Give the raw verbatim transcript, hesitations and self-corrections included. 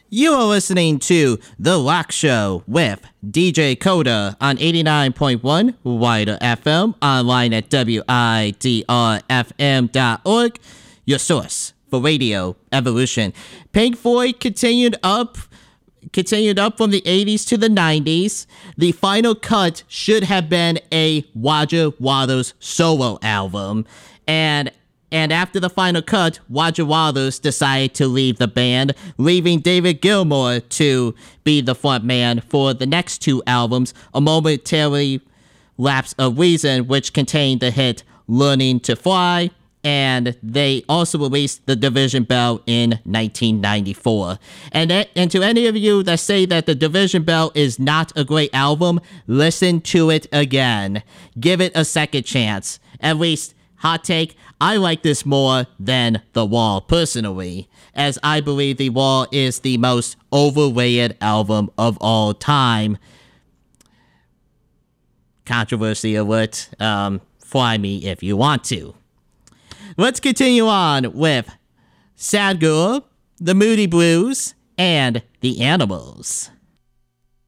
You are listening to The Rock Show with D J Coda on eighty-nine point one Wider F M, online at W I D R F M dot org, your source for radio evolution. Pink Floyd continued up, continued up from the eighties to the nineties. The final cut should have been a Roger Waters solo album, and And after the final cut, Roger Waters decided to leave the band, leaving David Gilmour to be the front man for the next two albums, A Momentary Lapse of Reason, which contained the hit Learning to Fly, and they also released The Division Bell in nineteen ninety-four. And, that, and to any of you that say that The Division Bell is not a great album, listen to it again. Give it a second chance. At least, hot take, I like this more than The Wall, personally, as I believe The Wall is the most overrated album of all time. Controversy alert. Um, fly me if you want to. Let's continue on with Sad Girl, The Moody Blues, and The Animals.